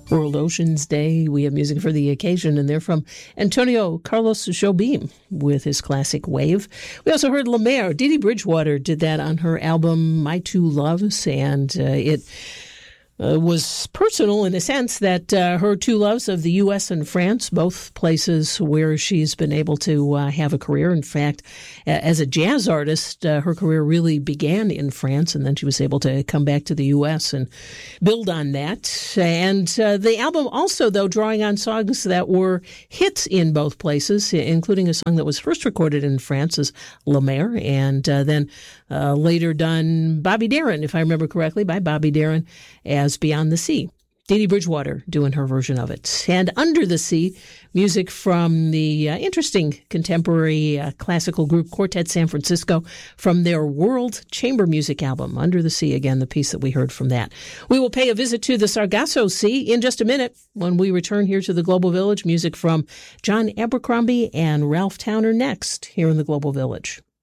World Oceans Day. We have music for the occasion, and they're from Antonio Carlos Jobim with his classic Wave. We also heard La Mer. Dee Dee Bridgewater did that on her album My Two Loves, and it was personal in a sense that her two loves of the U.S. and France, both places where she's been able to have a career. In fact, as a jazz artist, her career really began in France, and then she was able to come back to the U.S. and build on that. And the album also, though, drawing on songs that were hits in both places, including a song that was first recorded in France as La Mer, and then later done Bobby Darin, if I remember correctly, by Bobby Darin, as Beyond the Sea. Dee Dee Bridgewater doing her version of it. And Under the Sea, music from the interesting contemporary classical group Quartet San Francisco from their World Chamber Music album, Under the Sea, again, the piece that we heard from that. We will pay a visit to the Sargasso Sea in just a minute when we return here to the Global Village. Music from John Abercrombie and Ralph Towner next here in the Global Village.